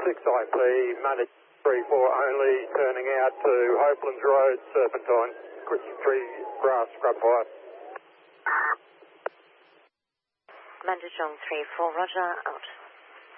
6IP, Monday 34 only, turning out to Hopelands Road, Serpentine, tree, grass, scrub fire. Mandajong 34, roger, out.